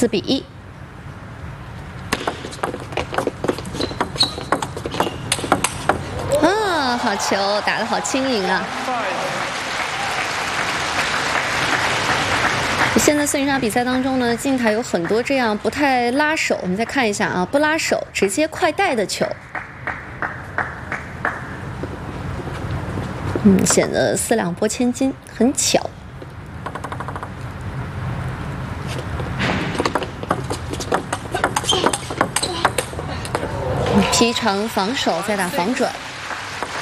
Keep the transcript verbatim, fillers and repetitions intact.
四比一。啊，好球，打得好轻盈啊！现在四人场比赛当中呢，近台有很多这样不太拉手，我们再看一下啊，不拉手，直接快带的球。 嗯，显得四两拨千斤，很巧。劈长防守，再打防转。